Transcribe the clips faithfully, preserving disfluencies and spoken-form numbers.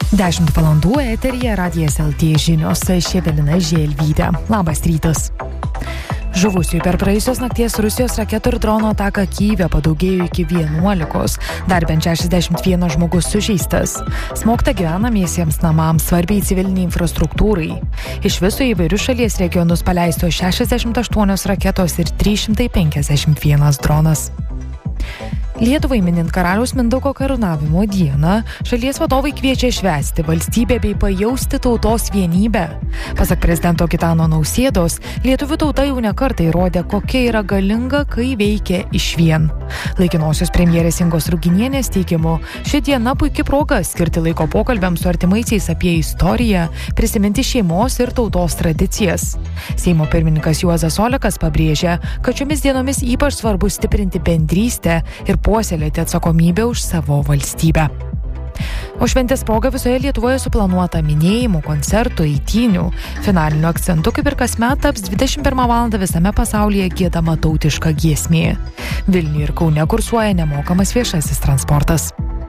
dešimt valandų eteryje Radijas L T žinios, aš Evelina Želvytė. Labas rytas. Žuvusiųjų per praėjusios nakties Rusijos raketų ir drono ataką Kyjive padaugėjo iki vienuolikos, dar bent šešiasdešimt vienas žmogus sužeistas. Smogta gyvenamiesiems namams, svarbiai civiliniai infrastruktūrai. Iš viso įvairius šalies regionus paleisto šešiasdešimt aštuonios raketos ir trys šimtai penkiasdešimt vienas dronas. Lietuvai minint karaliaus Mindaugo karūnavimo dieną, šalies vadovai kviečia švęsti valstybę bei pajausti tautos vienybę. Pasak prezidento Gitano Nausėdos, lietuvių tauta jau nekartą įrodė, kokia yra galinga, kai veikia išvien. Laikinosios premjerės Ingos Ruginienės teigimu, ši diena puikia proga skirti laiko pokalbiams su artimaisiais apie istoriją, prisiminti šeimos ir tautos tradicijas. Seimo pirmininkas Juozas Olekas pabrėžia, kad šiomis dienomis ypač svarbu stiprinti bendrystę ir puoselėti atsakomybę už savo valstybę. O šventės proga visoje Lietuvoje suplanuota minėjimų, koncertų, eitynių. Finaliniu akcentu, kaip ir kasmet, taps dvidešimt pirmą valandą visame pasaulyje giedama tautiška giesmė. Vilniuje ir Kaune kursuoja nemokamas viešasis transportas.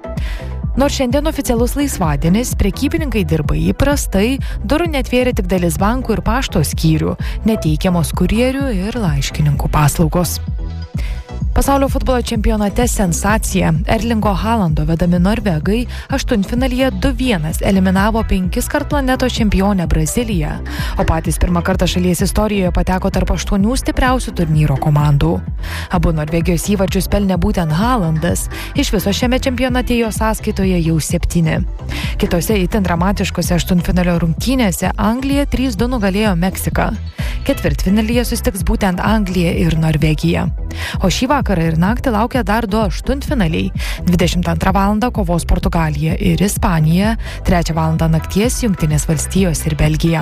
Nors šiandien oficialus laisvadienis, prekybininkai dirba įprastai, durų netvėrė tik dalis bankų ir pašto skyrių, neteikiamos kurjerių ir laiškininkų paslaugos. Pasaulio futbolo čempionate sensacija. Erlingo Haalando vedami norvegai aštuntfinalyje du vienas eliminavo penkis kart planeto čempionę Braziliją, o patys pirmą kartą šalies istorijoje pateko tarp aštuonių stipriausių turnyro komandų. Abu Norvegijos įvarčius pelnė būtent Haalandas. Iš viso šiame čempionate jo sąskaitoje jau septyni. Kitose itin dramatiškose aštuntfinalio rungtynėse Anglija trys du nugalėjo Meksiką. Ketvirtfinalyje susitiks būtent Anglija ir Norvegija. O šį vakarą ir naktį laukia dar du aštuntfinaliai. dvidešimt antrą valandą kovos Portugalija ir Ispanija, trečią valandą nakties Jungtinės Valstijos ir Belgija.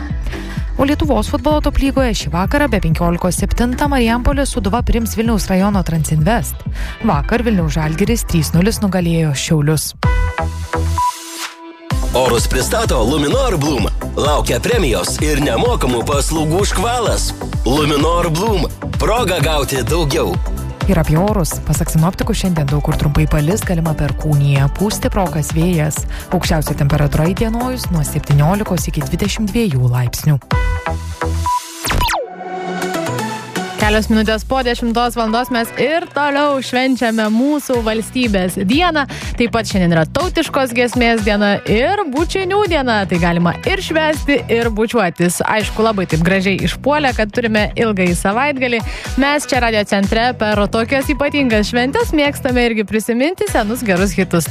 O Lietuvos futbolo top lygoje šį vakarą be penkiolikos septintą Marijampolės Sūduva priims Vilniaus rajono Transinvest. Vakar Vilniaus Žalgiris trys nulis nugalėjo Šiaulius. Orus pristato Luminor Bloom. Laukia premijos ir nemokamų paslaugų škvalas. Luminor Bloom. Proga gauti daugiau. Ir apie orus. Pasak sinoptikų, šiandien daug kur trumpai palis, galima perkūnija, pūs stiprokas vėjas. Aukščiausia temperatūra įdienojus nuo septyniolikos iki dvidešimt dviejų laipsnių. Kelios minutės po dešimtos valandos mes ir toliau švenčiame mūsų valstybės dieną. Taip pat šiandien yra tautiškos giesmės diena ir bučinių diena. Tai galima ir švęsti, ir bučiuotis. Aišku, labai taip gražiai išpuolė, kad turime ilgąjį savaitgalį. Mes čia Radio centre per tokias ypatingas šventes mėgstame irgi prisiminti senus gerus hitus.